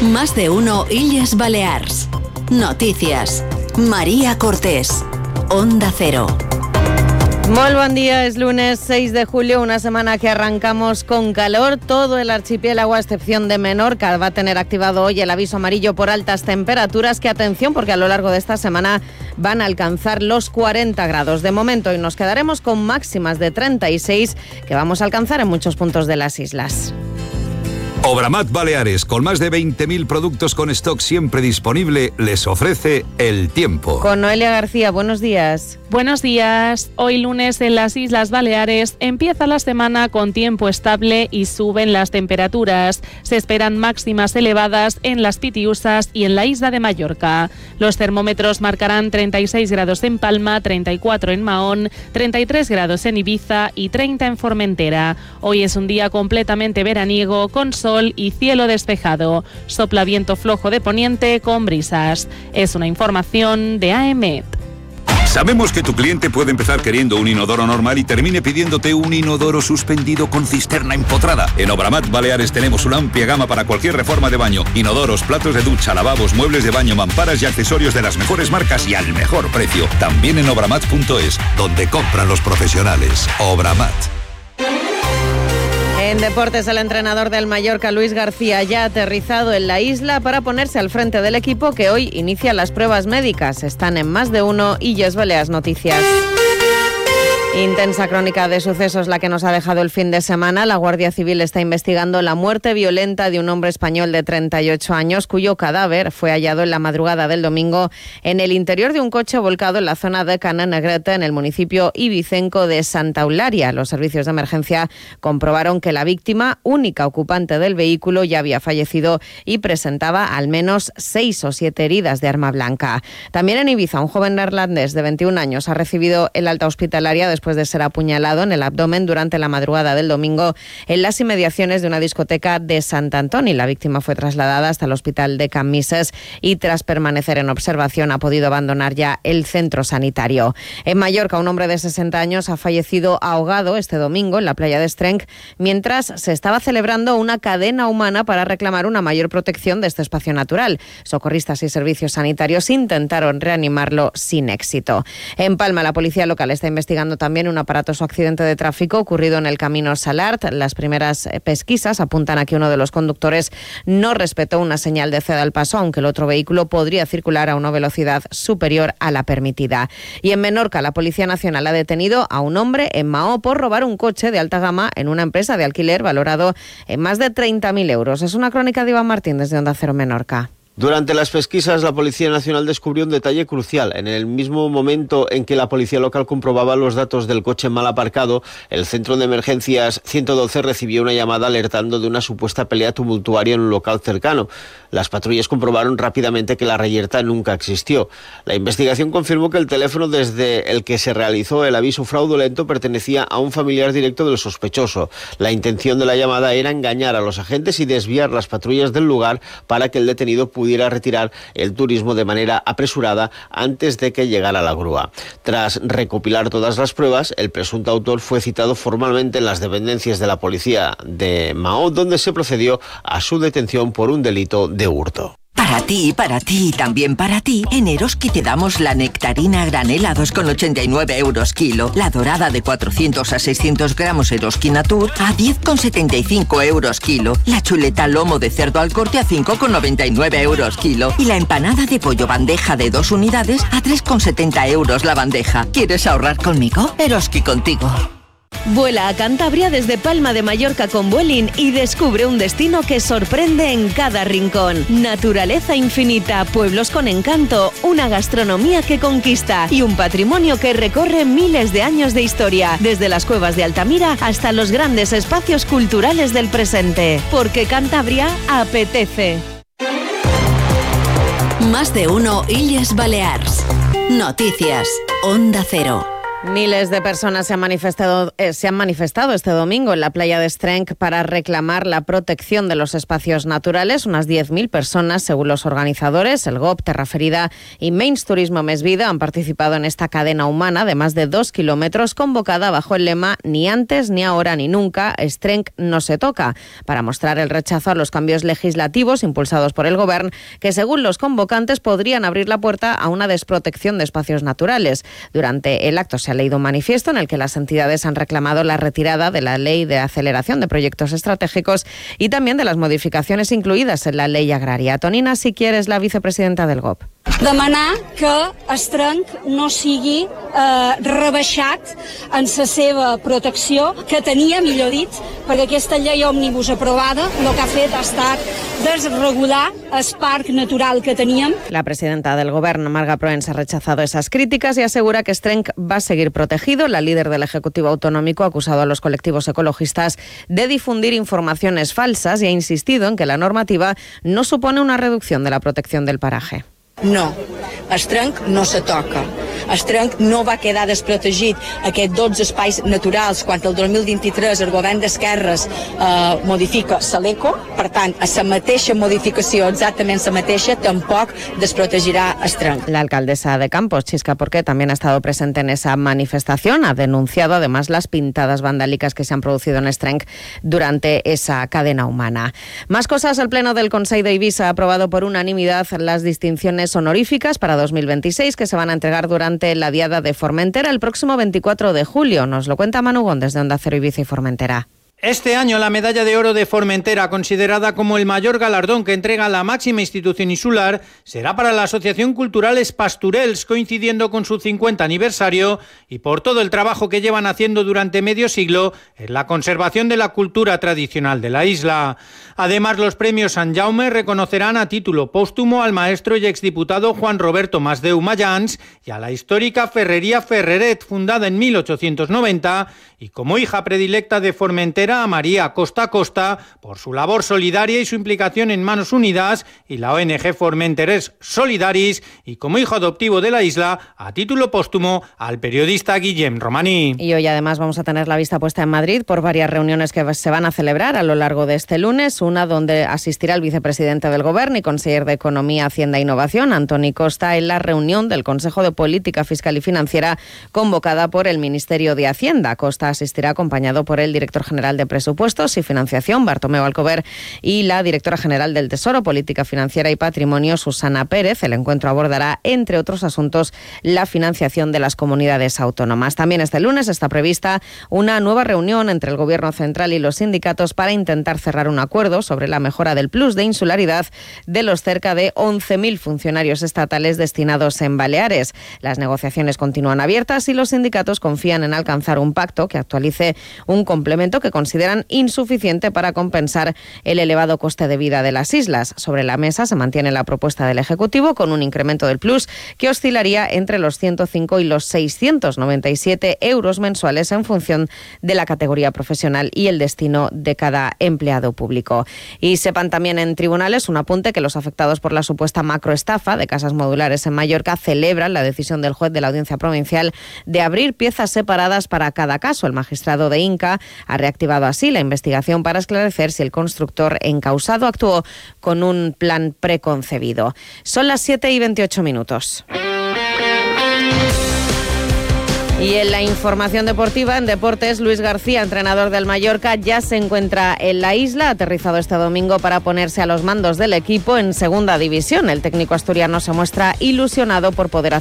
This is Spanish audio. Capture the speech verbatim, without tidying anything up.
Más de uno Illes Balears. Noticias. María Cortés. Onda Cero. Molt bon día, es lunes seis de julio, una semana que arrancamos con calor. Todo el archipiélago, a excepción de Menorca, va a tener activado hoy el aviso amarillo por altas temperaturas. Que atención, porque a lo largo de esta semana van a alcanzar los cuarenta grados. De momento, hoy nos quedaremos con máximas de treinta y seis que vamos a alcanzar en muchos puntos de las islas. Obramat Baleares, con más de veinte mil productos con stock siempre disponible, les ofrece el tiempo. Con Noelia García, buenos días. Buenos días. Hoy lunes en las Islas Baleares empieza la semana con tiempo estable y suben las temperaturas. Se esperan máximas elevadas en las Pitiusas y en la isla de Mallorca. Los termómetros marcarán treinta y seis grados en Palma, treinta y cuatro en Mahón, treinta y tres grados en Ibiza y treinta en Formentera. Hoy es un día completamente veraniego con sol y cielo despejado. Sopla viento flojo de poniente con brisas. Es una información de A M E T. Sabemos que tu cliente puede empezar queriendo un inodoro normal y termine pidiéndote un inodoro suspendido con cisterna empotrada. En Obramat Baleares tenemos una amplia gama para cualquier reforma de baño. Inodoros, platos de ducha, lavabos, muebles de baño, mamparas y accesorios de las mejores marcas y al mejor precio. También en obramat punto es, donde compran los profesionales. Obramat. En deportes, el entrenador del Mallorca, Luis García, ya ha aterrizado en la isla para ponerse al frente del equipo que hoy inicia las pruebas médicas. Están en Más de uno Illes Balears Noticias. Intensa crónica de sucesos la que nos ha dejado el fin de semana. La Guardia Civil está investigando la muerte violenta de un hombre español de treinta y ocho años cuyo cadáver fue hallado en la madrugada del domingo en el interior de un coche volcado en la zona de Cana Negreta, en el municipio ibicenco de Santa Eulalia. Los servicios de emergencia comprobaron que la víctima, única ocupante del vehículo, ya había fallecido y presentaba al menos seis o siete heridas de arma blanca. También en Ibiza, un joven neerlandés de veintiún años ha recibido el alta hospitalaria después de ser apuñalado en el abdomen durante la madrugada del domingo en las inmediaciones de una discoteca de Sant Antoni. La víctima fue trasladada hasta el hospital de Can Misses y tras permanecer en observación ha podido abandonar ya el centro sanitario. En Mallorca, un hombre de sesenta años ha fallecido ahogado este domingo en la playa de Estrenc mientras se estaba celebrando una cadena humana para reclamar una mayor protección de este espacio natural. Socorristas y servicios sanitarios intentaron reanimarlo sin éxito. En Palma, la policía local está investigando también un aparatoso accidente de tráfico ocurrido en el camino Salart. Las primeras pesquisas apuntan a que uno de los conductores no respetó una señal de ceda al paso, aunque el otro vehículo podría circular a una velocidad superior a la permitida. Y en Menorca, la Policía Nacional ha detenido a un hombre en Mahó por robar un coche de alta gama en una empresa de alquiler valorado en más de treinta mil euros. Es una crónica de Iván Martín desde Onda Cero Menorca. Durante las pesquisas, la Policía Nacional descubrió un detalle crucial. En el mismo momento en que la policía local comprobaba los datos del coche mal aparcado, el centro de emergencias ciento doce recibió una llamada alertando de una supuesta pelea tumultuaria en un local cercano. Las patrullas comprobaron rápidamente que la reyerta nunca existió. La investigación confirmó que el teléfono desde el que se realizó el aviso fraudulento pertenecía a un familiar directo del sospechoso. La intención de la llamada era engañar a los agentes y desviar las patrullas del lugar para que el detenido pudiera pudiera retirar el turismo de manera apresurada antes de que llegara la grúa. Tras recopilar todas las pruebas, el presunto autor fue citado formalmente en las dependencias de la policía de Mahó, donde se procedió a su detención por un delito de hurto. Para ti, para ti y también para ti, en Eroski te damos la nectarina a granel a dos con ochenta y nueve euros kilo, la dorada de cuatrocientos a seiscientos gramos Eroski Natur a diez con setenta y cinco euros kilo, la chuleta lomo de cerdo al corte a cinco con noventa y nueve euros kilo y la empanada de pollo bandeja de dos unidades a tres con setenta euros la bandeja. ¿Quieres ahorrar conmigo? Eroski contigo. Vuela a Cantabria desde Palma de Mallorca con Vueling y descubre un destino que sorprende en cada rincón. Naturaleza infinita, pueblos con encanto, una gastronomía que conquista y un patrimonio que recorre miles de años de historia, desde las cuevas de Altamira hasta los grandes espacios culturales del presente. Porque Cantabria apetece. Más de uno Illes Balears. Noticias. Onda Cero. Miles de personas se han manifestado, eh, se han manifestado este domingo en la playa de Estrenc para reclamar la protección de los espacios naturales. Unas diez mil personas, según los organizadores, el G O P, Terra Ferida y Menys Turismo Més Vida, han participado en esta cadena humana de más de dos kilómetros convocada bajo el lema «Ni antes, ni ahora, ni nunca, Estrenc no se toca», para mostrar el rechazo a los cambios legislativos impulsados por el Govern, que según los convocantes podrían abrir la puerta a una desprotección de espacios naturales. Durante el acto se ha leído un manifiesto en el que las entidades han reclamado la retirada de la Ley de Aceleración de Proyectos Estratégicos y también de las modificaciones incluidas en la Ley Agraria. Tonina Siquier es la vicepresidenta del G O P. Demanar que Estrenc no sigui eh, rebaixat en la seva protecció, que tenia, millor dit, perquè aquesta llei òmnibus aprovada el que ha fet ha estat desregular el parc natural que teníem. La presidenta del Gobierno, Marga Proens, ha rechazado esas críticas y asegura que Estrenc va a seguir protegido. La líder del Ejecutivo Autonómico ha acusado a los colectivos ecologistas de difundir informaciones falsas y ha insistido en que la normativa no supone una reducción de la protección del paraje. No, Estrenc no se toca. Estrenc no va quedar desprotegit. Aquests dotze espais naturals, quan el dos mil vint-i-tres el govern d'esquerres eh, modifica l'ECO, per tant, a la mateixa modificació, exactament la mateixa, tampoc desprotegirà Estrenc. La alcaldesa de Campos, Chisca Porqué, también ha estado presente en esa manifestación. Ha denunciado además las pintadas vandálicas que se han producido en Estrenc durante esa cadena humana. Más cosas. El Pleno del Consell de Eivissa ha aprobado por unanimidad las distinciones honoríficas para dos mil veintiséis que se van a entregar durante la Diada de Formentera el próximo veinticuatro de julio. Nos lo cuenta Manu Gon desde Onda Cero Ibiza y Formentera. Este año la Medalla de Oro de Formentera, considerada como el mayor galardón que entrega la máxima institución insular, será para la Asociación Cultural Es Pasturels, coincidiendo con su cincuenta aniversario y por todo el trabajo que llevan haciendo durante medio siglo en la conservación de la cultura tradicional de la isla. Además, los premios Sant Jaume reconocerán a título póstumo al maestro y exdiputado Juan Roberto Masdeu Mayans y a la histórica Ferrería Ferreret, fundada en mil ochocientos noventa, y como hija predilecta de Formentera, a María Costa Costa por su labor solidaria y su implicación en Manos Unidas y la O N G Formenterés Solidaris, y como hijo adoptivo de la isla, a título póstumo, al periodista Guillem Romaní. Y hoy además vamos a tener la vista puesta en Madrid por varias reuniones que se van a celebrar a lo largo de este lunes, una donde asistirá el vicepresidente del Gobierno y conseller de Economía, Hacienda e Innovación, Antoni Costa, en la reunión del Consejo de Política Fiscal y Financiera convocada por el Ministerio de Hacienda. Costa asistirá acompañado por el director general de Presupuestos y Financiación, Bartomeu Alcover, y la directora general del Tesoro, Política Financiera y Patrimonio, Susana Pérez. El encuentro abordará, entre otros asuntos, la financiación de las comunidades autónomas. También este lunes está prevista una nueva reunión entre el Gobierno central y los sindicatos para intentar cerrar un acuerdo sobre la mejora del plus de insularidad de los cerca de once mil funcionarios estatales destinados en Baleares. Las negociaciones continúan abiertas y los sindicatos confían en alcanzar un pacto que actualice un complemento que consideran insuficiente para compensar el elevado coste de vida de las islas. Sobre la mesa se mantiene la propuesta del Ejecutivo con un incremento del plus que oscilaría entre los ciento cinco y los seiscientos noventa y siete euros mensuales en función de la categoría profesional y el destino de cada empleado público. Y sepan también en tribunales un apunte que los afectados por la supuesta macroestafa de casas modulares en Mallorca celebran la decisión del juez de la Audiencia Provincial de abrir piezas separadas para cada caso. El magistrado de Inca ha reactivado así la investigación para esclarecer si el constructor encausado actuó con un plan preconcebido. Son las siete y veintiocho minutos. Y en la información deportiva, en deportes, Luis García, entrenador del Mallorca, ya se encuentra en la isla, aterrizado este domingo para ponerse a los mandos del equipo en segunda división. El técnico asturiano se muestra ilusionado por poder hacer